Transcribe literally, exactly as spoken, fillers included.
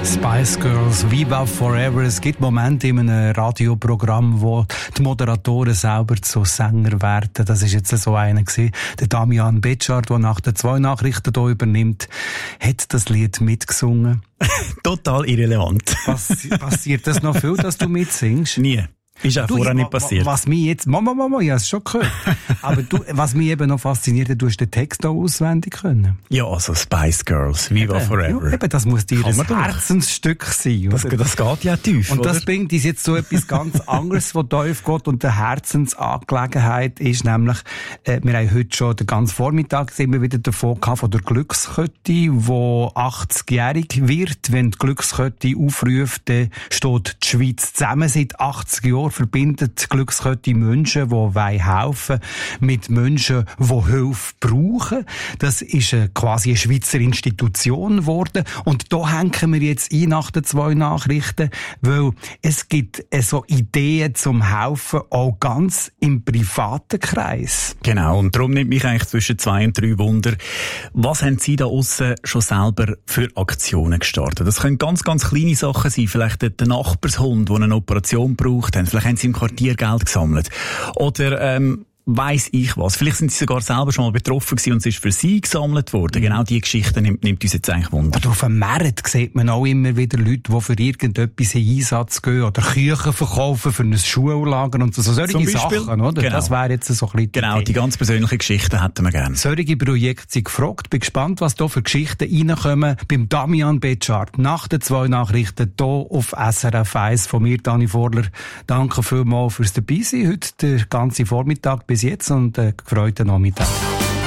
Spice Girls, Viva Forever. Es gibt Momente in einem Radioprogramm, wo die Moderatoren selber zu Sänger werden. Das ist jetzt so einer gewesen. Der Damian Betschart, der nach den zwei Nachrichten hier übernimmt, hat das Lied mitgesungen. Total irrelevant. Passi- passiert das noch viel, dass du mitsingst? Nie. Ist auch Du, vorher ich- nicht passiert. Was mich jetzt, Mama, Mama, ich habe es schon gehört. Aber du, was mich eben noch fasziniert, du hast den Text auch auswendig können. Ja, also Spice Girls, Viva Forever. Ja, eben, das muss dir Kann ein man doch. Herzensstück sein. Das, oder? das geht ja tief, Und oder? das bringt uns jetzt so etwas ganz anderes, was tief geht. Und der Herzensangelegenheit ist nämlich, äh, wir haben heute schon den ganzen Vormittag immer wieder davon gehabt, von der Glückskette, die achtzigjährig wird. Wenn die Glückskette aufruft, dann steht die Schweiz zusammen. Seit achtzig Jahren verbindet die Glückskette Menschen, die helfen wollen, mit Menschen, die Hilfe brauchen. Das ist äh, quasi eine Schweizer Institution geworden. Und da hängen wir jetzt ein nach den zwei Nachrichten, weil es gibt äh, so Ideen zum Helfen, auch ganz im privaten Kreis. Genau, und darum nimmt mich eigentlich zwischen zwei und drei Wunder. Was haben Sie da aussen schon selber für Aktionen gestartet? Das können ganz, ganz kleine Sachen sein. Vielleicht der Nachbarshund, der eine Operation braucht. Vielleicht haben Sie im Quartier Geld gesammelt. Oder, ähm, weiss ich was. Vielleicht sind Sie sogar selber schon mal betroffen gewesen und es ist für Sie gesammelt worden. Mhm. Genau diese Geschichte nimmt, nimmt uns jetzt eigentlich Wunder. Oder auf dem Markt sieht man auch immer wieder Leute, die für irgendetwas in Einsatz gehen oder Küchen verkaufen für ein Schullager und so. Solche Zum Beispiel, Sachen, oder? Genau. Das wäre jetzt so ein bisschen Genau, die ganz persönlichen Geschichten hätten wir gerne. Solche Projekte sind gefragt. Bin gespannt, was da für Geschichten reinkommen beim Damian Betschart. Nach den zwei Nachrichten hier auf S R F eins von mir, Dani Vorler. Danke vielmals fürs Dabeisein heute, den ganzen Vormittag bis jetzt und äh, gefreuten Nachmittag.